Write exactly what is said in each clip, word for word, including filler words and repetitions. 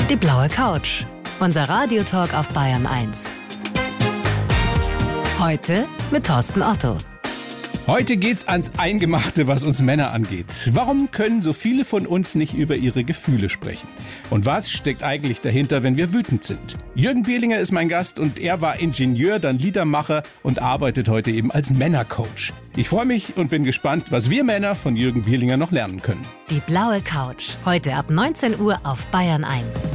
Die blaue Couch. Unser Radiotalk auf Bayern eins. Heute mit Thorsten Otto. Heute geht's ans Eingemachte, was uns Männer angeht. Warum können so viele von uns nicht über ihre Gefühle sprechen? Und was steckt eigentlich dahinter, wenn wir wütend sind? Jürgen Bierlinger ist mein Gast und er war Ingenieur, dann Liedermacher und arbeitet heute eben als Männercoach. Ich freue mich und bin gespannt, was wir Männer von Jürgen Bierlinger noch lernen können. Die blaue Couch. Heute ab neunzehn Uhr auf Bayern eins.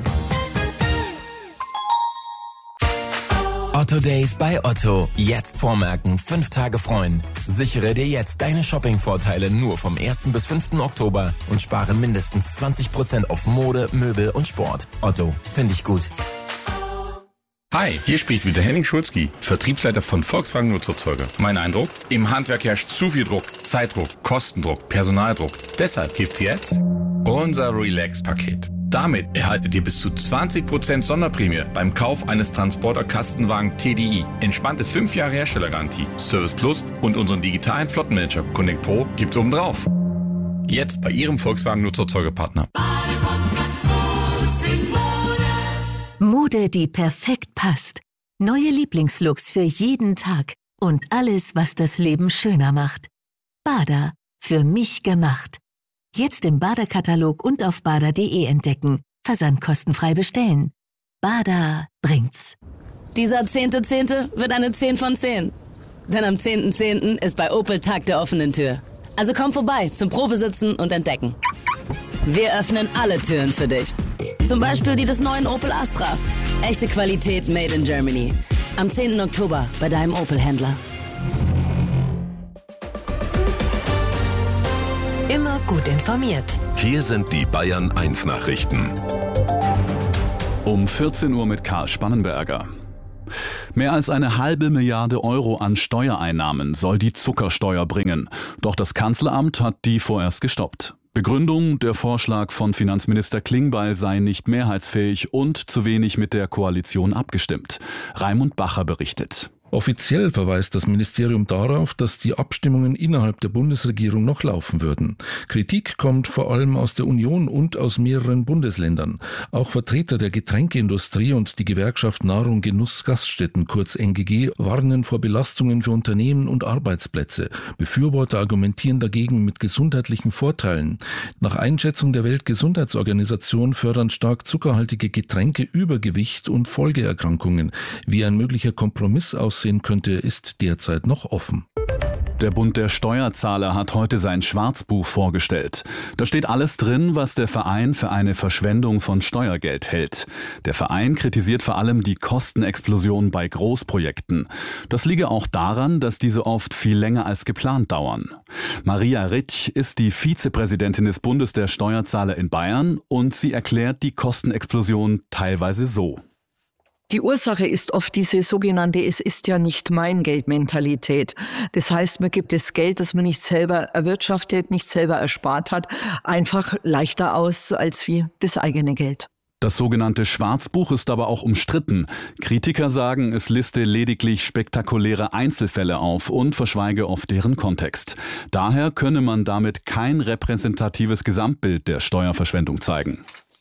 Otto Days bei Otto. Jetzt vormerken, fünf Tage freuen. Sichere dir jetzt deine Shopping-Vorteile nur vom ersten bis fünften Oktober und spare mindestens zwanzig Prozent auf Mode, Möbel und Sport. Otto, finde ich gut. Hi, hier spricht wieder Henning Schulzki, Vertriebsleiter von Volkswagen Nutzerzeuger. Mein Eindruck? Im Handwerk herrscht zu viel Druck, Zeitdruck, Kostendruck, Personaldruck. Deshalb gibt's jetzt unser Relax-Paket. Damit erhaltet ihr bis zu zwanzig Prozent Sonderprämie beim Kauf eines Transporter-Kastenwagen T D I. Entspannte fünf Jahre Herstellergarantie, Service Plus und unseren digitalen Flottenmanager Connect Pro gibt's obendrauf. Jetzt bei Ihrem Volkswagen Nutzerzeugerpartner. Mode, die perfekt passt. Neue Lieblingslooks für jeden Tag. Und alles, was das Leben schöner macht. Bada, für mich gemacht. Jetzt im Bada-Katalog und auf bada punkt de entdecken. Versandkostenfrei bestellen. Bada bringt's. Dieser zehnte Zehnte wird eine zehn von zehn. Denn am zehnten Zehnten ist bei Opel Tag der offenen Tür. Also komm vorbei zum Probesitzen und Entdecken. Wir öffnen alle Türen für dich. Zum Beispiel die des neuen Opel Astra. Echte Qualität made in Germany. Am zehnten Oktober bei deinem Opel-Händler. Immer gut informiert. Hier sind die Bayern eins Nachrichten. Um vierzehn Uhr mit Karl Spannenberger. Mehr als eine halbe Milliarde Euro an Steuereinnahmen soll die Zuckersteuer bringen. Doch das Kanzleramt hat die vorerst gestoppt. Begründung, der Vorschlag von Finanzminister Klingbeil sei nicht mehrheitsfähig und zu wenig mit der Koalition abgestimmt. Raimund Bacher berichtet. Offiziell verweist das Ministerium darauf, dass die Abstimmungen innerhalb der Bundesregierung noch laufen würden. Kritik kommt vor allem aus der Union und aus mehreren Bundesländern. Auch Vertreter der Getränkeindustrie und die Gewerkschaft Nahrung Genuss Gaststätten, kurz N G G, warnen vor Belastungen für Unternehmen und Arbeitsplätze. Befürworter argumentieren dagegen mit gesundheitlichen Vorteilen. Nach Einschätzung der Weltgesundheitsorganisation fördern stark zuckerhaltige Getränke Übergewicht und Folgeerkrankungen. Wie ein möglicher Kompromiss aussehen könnte, ist derzeit noch offen. Der Bund der Steuerzahler hat heute sein Schwarzbuch vorgestellt. Da steht alles drin, was der Verein für eine Verschwendung von Steuergeld hält. Der Verein kritisiert vor allem die Kostenexplosion bei Großprojekten. Das liege auch daran, dass diese oft viel länger als geplant dauern. Maria Ritsch ist die Vizepräsidentin des Bundes der Steuerzahler in Bayern und sie erklärt die Kostenexplosion teilweise so. Die Ursache ist oft diese sogenannte Es ist ja nicht mein Geld-Mentalität. Das heißt, man gibt das Geld, das man nicht selber erwirtschaftet, nicht selber erspart hat, einfach leichter aus als wie das eigene Geld. Das sogenannte Schwarzbuch ist aber auch umstritten. Kritiker sagen, es liste lediglich spektakuläre Einzelfälle auf und verschweige oft deren Kontext. Daher könne man damit kein repräsentatives Gesamtbild der Steuerverschwendung zeigen.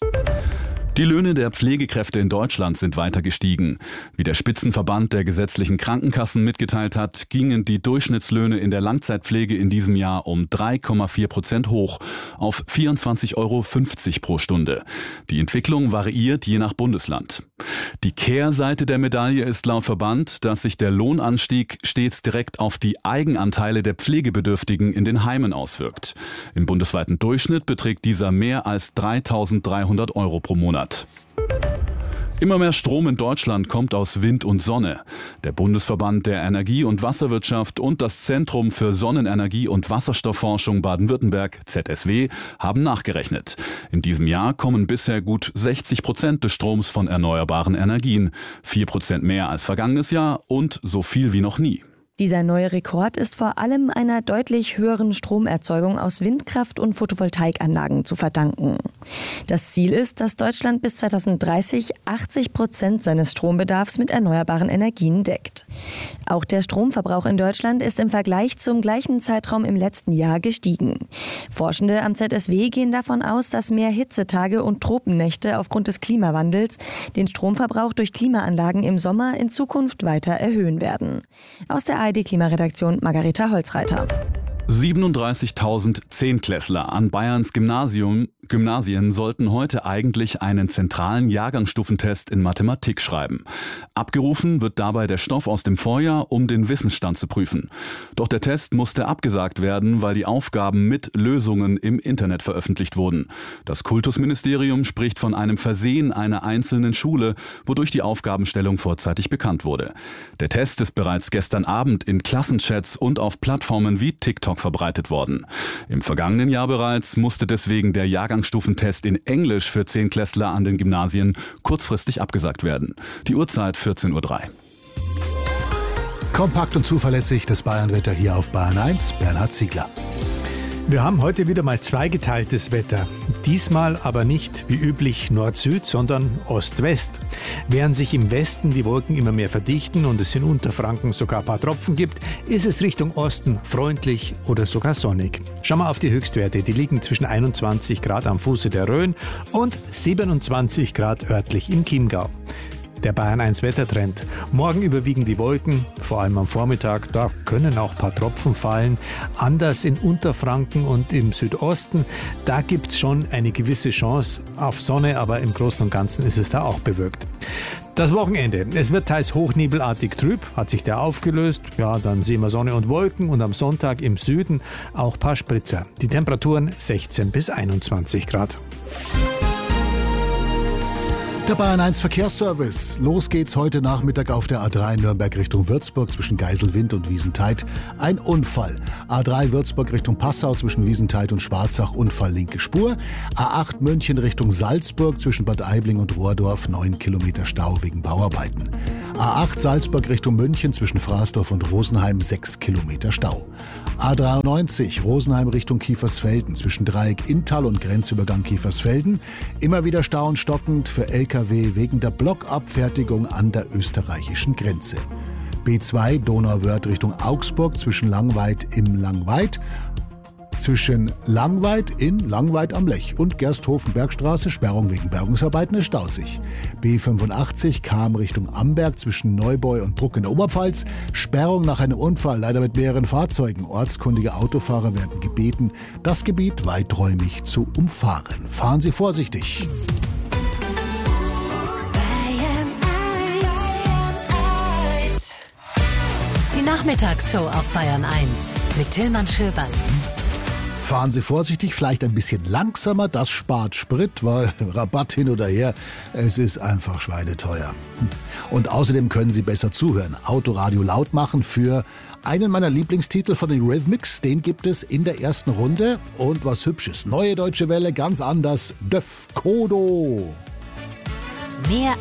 Die Löhne der Pflegekräfte in Deutschland sind weiter gestiegen. Wie der Spitzenverband der gesetzlichen Krankenkassen mitgeteilt hat, gingen die Durchschnittslöhne in der Langzeitpflege in diesem Jahr um drei Komma vier Prozent hoch auf vierundzwanzig Euro fünfzig pro Stunde. Die Entwicklung variiert je nach Bundesland. Die Kehrseite der Medaille ist laut Verband, dass sich der Lohnanstieg stets direkt auf die Eigenanteile der Pflegebedürftigen in den Heimen auswirkt. Im bundesweiten Durchschnitt beträgt dieser mehr als dreitausenddreihundert Euro pro Monat. Immer mehr Strom in Deutschland kommt aus Wind und Sonne. Der Bundesverband der Energie- und Wasserwirtschaft und das Zentrum für Sonnenenergie und Wasserstoffforschung Baden-Württemberg, Z S W, haben nachgerechnet. In diesem Jahr kommen bisher gut sechzig Prozent des Stroms von erneuerbaren Energien, vier Prozent mehr als vergangenes Jahr und so viel wie noch nie. Dieser neue Rekord ist vor allem einer deutlich höheren Stromerzeugung aus Windkraft- und Photovoltaikanlagen zu verdanken. Das Ziel ist, dass Deutschland bis zweitausenddreißig achtzig Prozent seines Strombedarfs mit erneuerbaren Energien deckt. Auch der Stromverbrauch in Deutschland ist im Vergleich zum gleichen Zeitraum im letzten Jahr gestiegen. Forschende am Z S W gehen davon aus, dass mehr Hitzetage und Tropennächte aufgrund des Klimawandels den Stromverbrauch durch Klimaanlagen im Sommer in Zukunft weiter erhöhen werden. Aus der A R D-Klimaredaktion Margareta Holzreiter. siebenunddreißigtausend Zehntklässler an Bayerns Gymnasium, Gymnasien sollten heute eigentlich einen zentralen Jahrgangsstufentest in Mathematik schreiben. Abgerufen wird dabei der Stoff aus dem Vorjahr, um den Wissensstand zu prüfen. Doch der Test musste abgesagt werden, weil die Aufgaben mit Lösungen im Internet veröffentlicht wurden. Das Kultusministerium spricht von einem Versehen einer einzelnen Schule, wodurch die Aufgabenstellung vorzeitig bekannt wurde. Der Test ist bereits gestern Abend in Klassenchats und auf Plattformen wie TikTok verbreitet worden. Im vergangenen Jahr bereits musste deswegen der Jahrgangsstufentest in Englisch für Zehnklässler an den Gymnasien kurzfristig abgesagt werden. Die Uhrzeit vierzehn Uhr drei. Kompakt und zuverlässig das Bayernwetter hier auf Bayern eins, Bernhard Ziegler. Wir haben heute wieder mal zweigeteiltes Wetter. Diesmal aber nicht wie üblich Nord-Süd, sondern Ost-West. Während sich im Westen die Wolken immer mehr verdichten und es in Unterfranken sogar ein paar Tropfen gibt, ist es Richtung Osten freundlich oder sogar sonnig. Schauen wir auf die Höchstwerte. Die liegen zwischen einundzwanzig Grad am Fuße der Rhön und siebenundzwanzig Grad örtlich im Chiemgau. Der Bayern eins Wettertrend. Morgen überwiegen die Wolken, vor allem am Vormittag. Da können auch ein paar Tropfen fallen. Anders in Unterfranken und im Südosten. Da gibt es schon eine gewisse Chance auf Sonne, aber im Großen und Ganzen ist es da auch bewölkt. Das Wochenende. Es wird teils hochnebelartig trüb. Hat sich der aufgelöst? Ja, dann sehen wir Sonne und Wolken. Und am Sonntag im Süden auch ein paar Spritzer. Die Temperaturen sechzehn bis einundzwanzig Grad. Der Bayern eins Verkehrsservice. Los geht's heute Nachmittag auf der A drei Nürnberg Richtung Würzburg zwischen Geiselwind und Wiesentheid. Ein Unfall. A drei Würzburg Richtung Passau zwischen Wiesentheid und Schwarzach. Unfall linke Spur. A acht München Richtung Salzburg zwischen Bad Aibling und Rohrdorf. neun Kilometer Stau wegen Bauarbeiten. A acht Salzburg Richtung München zwischen Fraßdorf und Rosenheim. sechs Kilometer Stau. A dreiundneunzig Rosenheim Richtung Kiefersfelden zwischen Dreieck Inntal und Grenzübergang Kiefersfelden. Immer wieder Stau und stockend für L K W wegen der Blockabfertigung an der österreichischen Grenze. B zwei Donauwörth Richtung Augsburg zwischen Langweid im Langweid. Zwischen Langweid in Langweid am Lech und Gersthofen-Bergstraße Sperrung wegen Bergungsarbeiten, es staut sich. B fünfundachtzig Cham Richtung Amberg zwischen Neubeu und Bruck in der Oberpfalz. Sperrung nach einem Unfall, leider mit mehreren Fahrzeugen. Ortskundige Autofahrer werden gebeten, das Gebiet weiträumig zu umfahren. Fahren Sie vorsichtig. Die Nachmittagsshow auf Bayern eins mit Tillmann Schöberl. Fahren Sie vorsichtig, vielleicht ein bisschen langsamer, das spart Sprit, weil Rabatt hin oder her, es ist einfach schweineteuer. Und außerdem können Sie besser zuhören, Autoradio laut machen für einen meiner Lieblingstitel von den Rhythmics, den gibt es in der ersten Runde. Und was Hübsches, neue Deutsche Welle, ganz anders, Döf Kodo. Mehr